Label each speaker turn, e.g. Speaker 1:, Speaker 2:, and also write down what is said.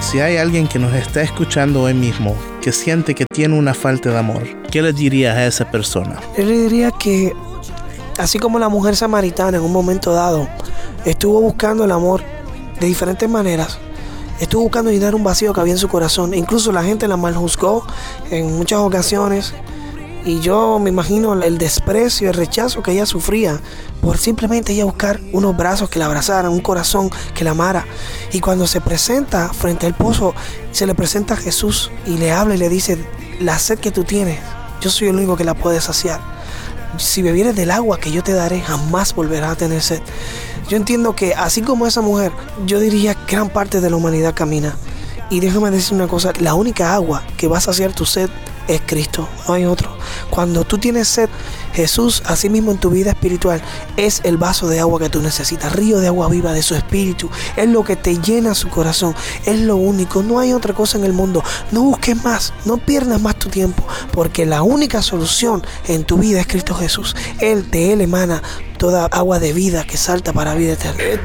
Speaker 1: Si hay alguien que nos está escuchando hoy mismo que siente que tiene una falta de amor, ¿qué le dirías a esa persona?
Speaker 2: Yo le diría que, así como la mujer samaritana en un momento dado estuvo buscando el amor de diferentes maneras, estuvo buscando llenar un vacío que había en su corazón. Incluso la gente la maljuzgó en muchas ocasiones. Y yo me imagino el desprecio, el rechazo que ella sufría por simplemente ella buscar unos brazos que la abrazaran, un corazón que la amara. Y cuando se presenta frente al pozo, se le presenta a Jesús y le habla y le dice: la sed que tú tienes, yo soy el único que la puede saciar. Si bebieres del agua que yo te daré, jamás volverás a tener sed. Yo entiendo que así como esa mujer, yo diría que gran parte de la humanidad camina. Y déjame decir una cosa, la única agua que va a saciar tu sed es Cristo, no hay otro. Cuando tú tienes sed, Jesús, así mismo en tu vida espiritual, es el vaso de agua que tú necesitas, río de agua viva de su espíritu. Es lo que te llena su corazón, es lo único, no hay otra cosa en el mundo. No busques más, no pierdas más tu tiempo, porque la única solución en tu vida es Cristo Jesús. De Él emana toda agua de vida que salta para vida eterna.